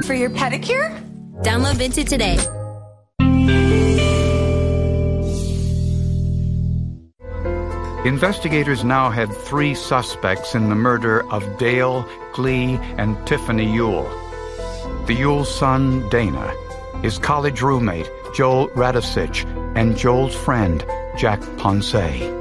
for your pedicure? Download Vinted today. Investigators now had 3 suspects in the murder of Dale, Glee, and Tiffany Ewell. The Ewell's son, Dana, his college roommate, Joel Radovich, and Joel's friend, Jack Ponce.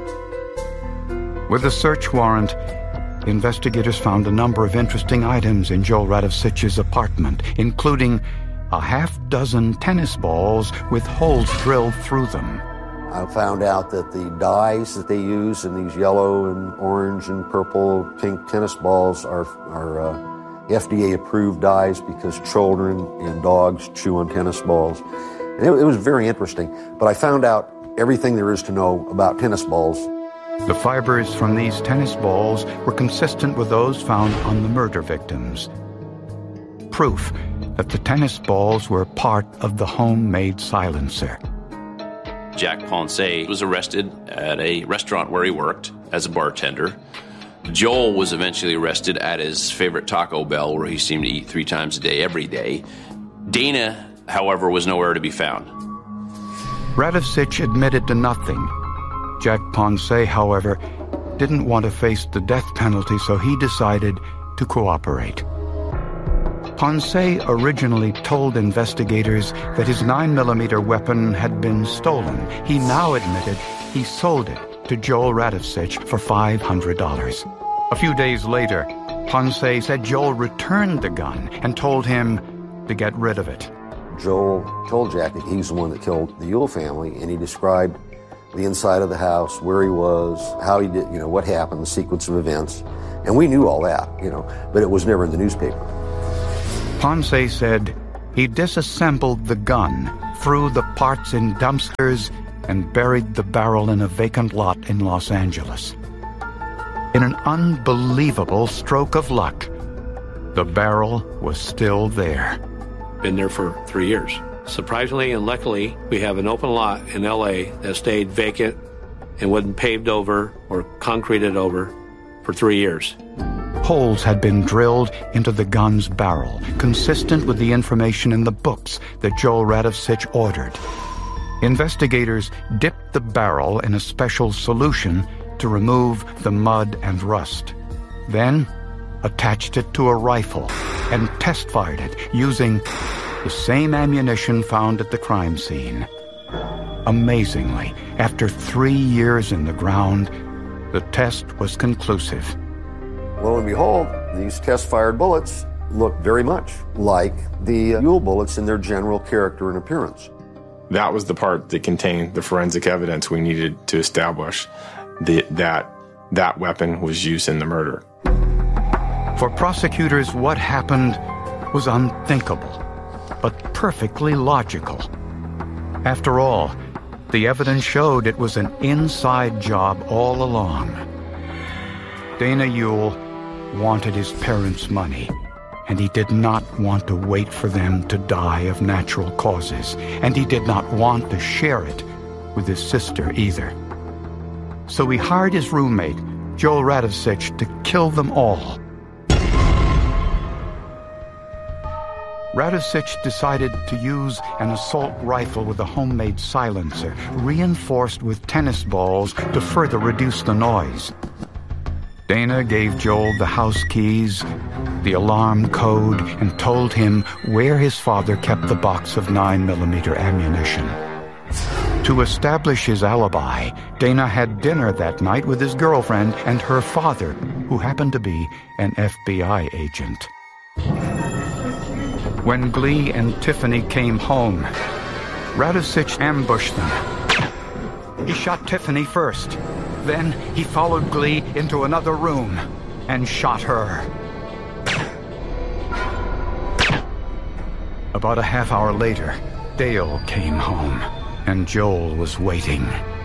With a search warrant, investigators found a number of interesting items in Joel Radovich's apartment, including a half-dozen tennis balls with holes drilled through them. I found out that the dyes that they use in these yellow and orange and purple, pink tennis balls are FDA-approved dyes because children and dogs chew on tennis balls. And it was very interesting, but I found out everything there is to know about tennis balls. The fibers from these tennis balls were consistent with those found on the murder victims. Proof that the tennis balls were part of the homemade silencer. Jack Ponce was arrested at a restaurant where he worked as a bartender. Joel was eventually arrested at his favorite Taco Bell, where he seemed to eat 3 times a day, every day. Dana, however, was nowhere to be found. Radovich admitted to nothing. Jack Ponce, however, didn't want to face the death penalty, so he decided to cooperate. Ponce originally told investigators that his 9mm weapon had been stolen. He now admitted he sold it to Joel Radovich for $500. A few days later, Ponce said Joel returned the gun and told him to get rid of it. Joel told Jack that he's the one that killed the Ewell family, and he described the inside of the house, where he was, how he did, what happened, the sequence of events. And we knew all that, but it was never in the newspaper. Ponce said he disassembled the gun, threw the parts in dumpsters, and buried the barrel in a vacant lot in Los Angeles. In an unbelievable stroke of luck, the barrel was still there. Been there for 3 years. Surprisingly and luckily, we have an open lot in L.A. that stayed vacant and wasn't paved over or concreted over for 3 years. Holes had been drilled into the gun's barrel, consistent with the information in the books that Joel Radovich ordered. Investigators dipped the barrel in a special solution to remove the mud and rust. Then attached it to a rifle and test-fired it using the same ammunition found at the crime scene. Amazingly, after 3 years in the ground, the test was conclusive. Lo and behold, these test-fired bullets look very much like the Ewell bullets in their general character and appearance. That was the part that contained the forensic evidence we needed to establish that weapon was used in the murder. For prosecutors, what happened was unthinkable, but perfectly logical. After all, the evidence showed it was an inside job all along. Dana Ewell wanted his parents' money, and he did not want to wait for them to die of natural causes, and he did not want to share it with his sister either. So he hired his roommate, Joel Radovich, to kill them all. Radovich decided to use an assault rifle with a homemade silencer, reinforced with tennis balls to further reduce the noise. Dana gave Joel the house keys, the alarm code, and told him where his father kept the box of 9mm ammunition. To establish his alibi, Dana had dinner that night with his girlfriend and her father, who happened to be an FBI agent. When Glee and Tiffany came home, Radovich ambushed them. He shot Tiffany first. Then he followed Glee into another room and shot her. About a half hour later, Dale came home, and Joel was waiting.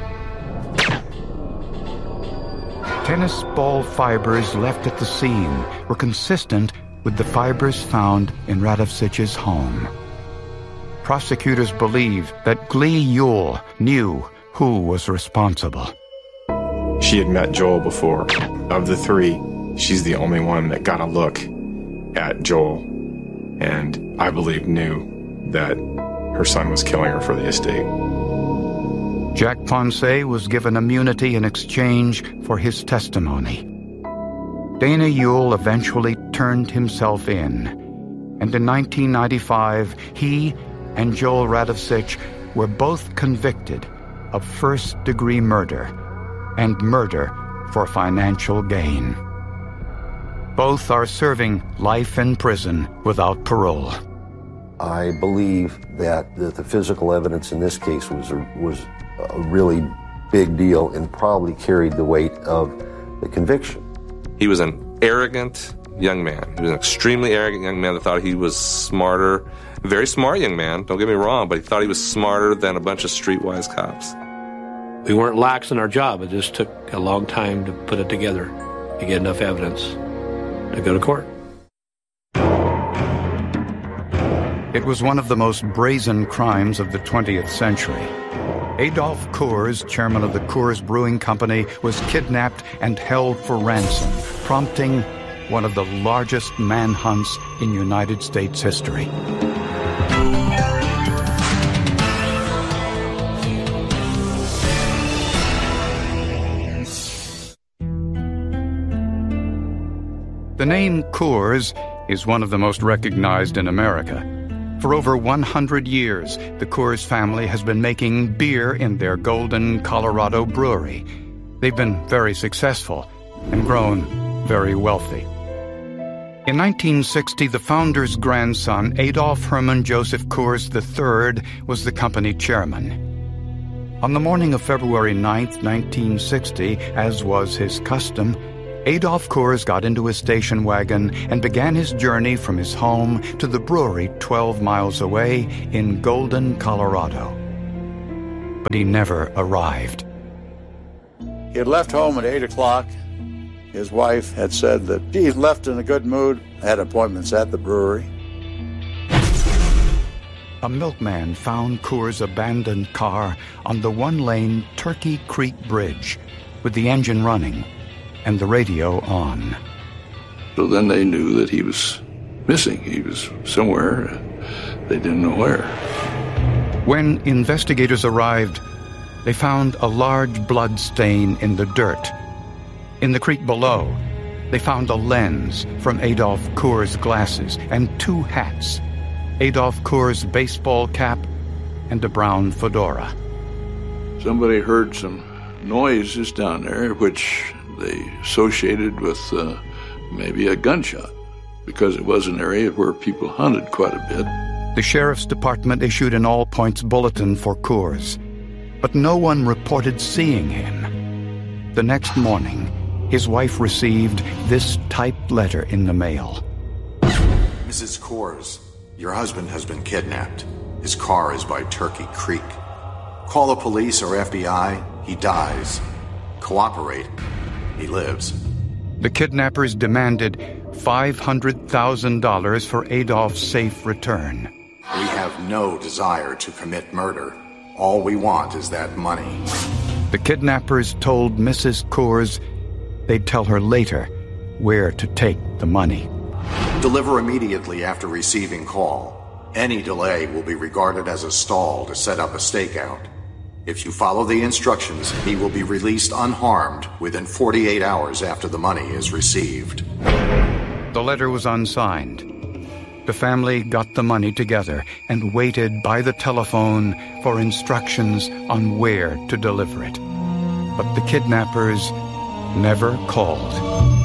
Tennis ball fibers left at the scene were consistent with the fibers found in Radovich's home. Prosecutors believe that Glee Ewell knew who was responsible. She had met Joel before. Of the 3, she's the only one that got a look at Joel. and I believe knew that her son was killing her for the estate. Jack Ponce was given immunity in exchange for his testimony. Dana Ewell eventually turned himself in, and in 1995, he and Joel Radovsich were both convicted of first-degree murder and murder for financial gain. Both are serving life in prison without parole. I believe that the physical evidence in this case was a really big deal and probably carried the weight of the conviction. He was an arrogant young man. He was an extremely arrogant young man that thought he was smarter. A very smart young man, don't get me wrong, but he thought he was smarter than a bunch of streetwise cops. We weren't lax in our job. It just took a long time to put it together, to get enough evidence to go to court. It was one of the most brazen crimes of the 20th century. Adolph Coors, chairman of the Coors Brewing Company, was kidnapped and held for ransom, prompting one of the largest manhunts in United States history. The name Coors is one of the most recognized in America. For over 100 years, the Coors family has been making beer in their Golden, Colorado brewery. They've been very successful and grown very wealthy. In 1960, the founder's grandson, Adolph Herman Joseph Coors III, was the company chairman. On the morning of February 9th, 1960, as was his custom, Adolph Coors got into his station wagon and began his journey from his home to the brewery 12 miles away in Golden, Colorado. But he never arrived. He had left home at 8 o'clock. His wife had said that he left in a good mood, had appointments at the brewery. A milkman found Coors' abandoned car on the one-lane Turkey Creek Bridge with the engine running and the radio on. So then they knew that he was missing. He was somewhere. They didn't know where. When investigators arrived, they found a large blood stain in the dirt. In the creek below, they found a lens from Adolph Coors' glasses and 2 hats, Adolph Coors' baseball cap and a brown fedora. Somebody heard some noises down there, which they associated with maybe a gunshot, because it was an area where people hunted quite a bit. The sheriff's department issued an all-points bulletin for Coors, but no one reported seeing him. The next morning, his wife received this typed letter in the mail. Mrs. Coors, your husband has been kidnapped. His car is by Turkey Creek. Call the police or FBI, he dies. Cooperate, he lives. The kidnappers demanded $500,000 for Adolph's safe return. We have no desire to commit murder. All we want is that money. The kidnappers told Mrs. Coors they'd tell her later where to take the money. Deliver immediately after receiving call. Any delay will be regarded as a stall to set up a stakeout. If you follow the instructions, he will be released unharmed within 48 hours after the money is received. The letter was unsigned. The family got the money together and waited by the telephone for instructions on where to deliver it. But the kidnappers never called.